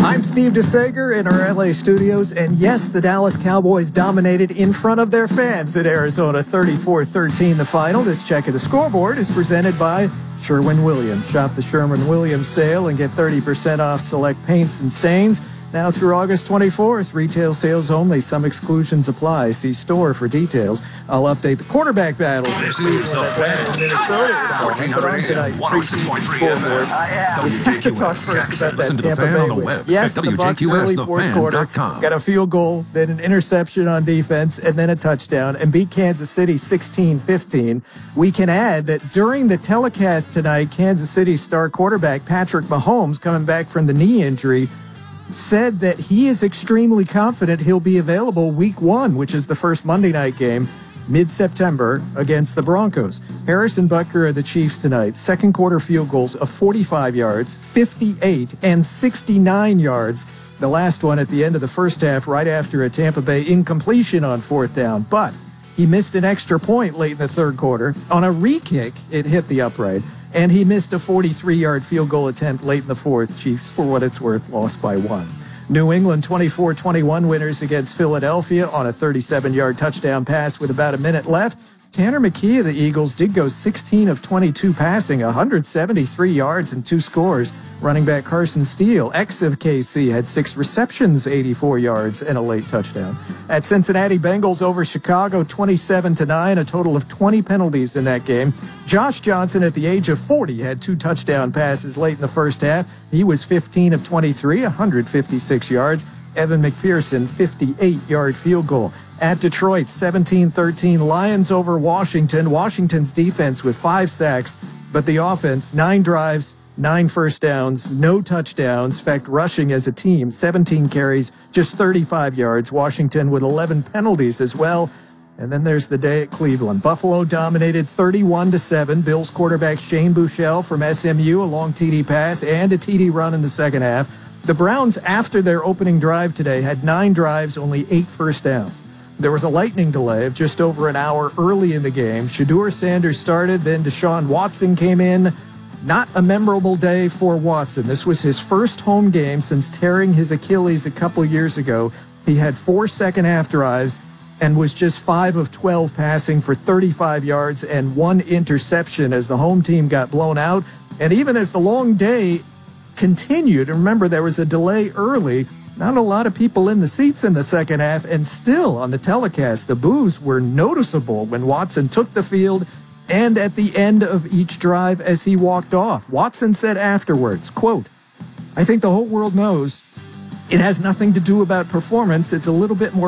I'm Steve DeSager in our LA studios, and yes, the Dallas Cowboys dominated in front of their fans at Arizona 34-13 the final. This check of the scoreboard is presented by Sherwin-Williams. Shop the Sherwin-Williams sale and get 30% off select paints and stains. Now through August 24th, retail sales only. Some exclusions apply. See store for details. I'll update the quarterback battle. This is the Fan. 1400 AM, 106.3 FM. WJQS. Listen to the Fan on the web yes, at the Bucs early fourth quarter got a field goal, then an interception on defense, and then a touchdown, and beat Kansas City 16-15. We can add that during the telecast tonight, Kansas City star quarterback Patrick Mahomes, coming back from the knee injury, said that he is extremely confident he'll be available week 1, which is the first Monday night game, mid-September, against the Broncos. Harrison Butker of the Chiefs tonight, second quarter field goals of 45 yards, 58, and 69 yards. The last one at the end of the first half, right after a Tampa Bay incompletion on fourth down. But he missed an extra point late in the third quarter. On a re-kick, it hit the upright. And he missed a 43-yard field goal attempt late in the fourth. Chiefs, for what it's worth, lost by 1. New England 24-21 winners against Philadelphia on a 37-yard touchdown pass with about a minute left. Tanner McKee of the Eagles did go 16 of 22 passing, 173 yards and 2 scores. Running back Carson Steele, ex of KC, had 6 receptions, 84 yards, and a late touchdown. At Cincinnati Bengals over Chicago 27-9, a total of 20 penalties in that game. Josh Johnson, at the age of 40, had 2 touchdown passes late in the first half. He was 15 of 23, 156 yards. Evan McPherson, 58-yard field goal. At Detroit, 17-13, Lions over Washington. Washington's defense with 5 sacks, but the offense, 9 drives, 9 first downs, no touchdowns. In fact, rushing as a team, 17 carries, just 35 yards. Washington with 11 penalties as well. And then there's the day at Cleveland. Buffalo dominated 31-7. Bills quarterback Shane Buechele from SMU, a long TD pass and a TD run in the second half. The Browns, after their opening drive today, had 9 drives, only 8 first downs. There was a lightning delay of just over an hour early in the game. Shedeur Sanders started, then Deshaun Watson came in. Not a memorable day for Watson. This was his first home game since tearing his Achilles a couple years ago. He had 4 second-half drives and was just 5 of 12 passing for 35 yards and 1 interception as the home team got blown out. And even as the long day continued, and remember there was a delay early, not a lot of people in the seats in the second half, and still on the telecast, the boos were noticeable when Watson took the field and at the end of each drive as he walked off. Watson said afterwards, quote, "I think the whole world knows it has nothing to do about performance. It's a little bit more